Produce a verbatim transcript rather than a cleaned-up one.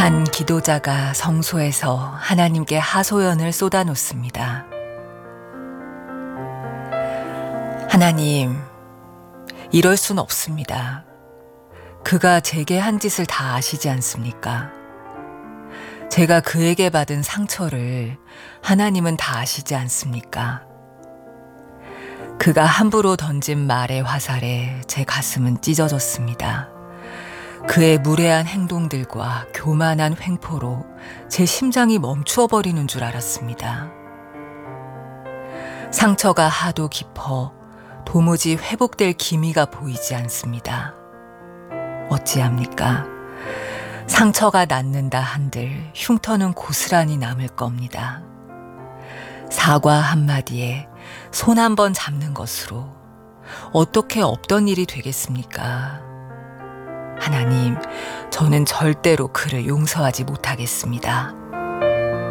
한 기도자가 성소에서 하나님께 하소연을 쏟아놓습니다. 하나님, 이럴 순 없습니다. 그가 제게 한 짓을 다 아시지 않습니까? 제가 그에게 받은 상처를 하나님은 다 아시지 않습니까? 그가 함부로 던진 말의 화살에 제 가슴은 찢어졌습니다. 그의 무례한 행동들과 교만한 횡포로 제 심장이 멈추어버리는 줄 알았습니다. 상처가 하도 깊어 도무지 회복될 기미가 보이지 않습니다. 어찌합니까? 상처가 낫는다 한들 흉터는 고스란히 남을 겁니다. 사과 한마디에 손 한 번 잡는 것으로 어떻게 없던 일이 되겠습니까? 하나님, 저는 절대로 그를 용서하지 못하겠습니다.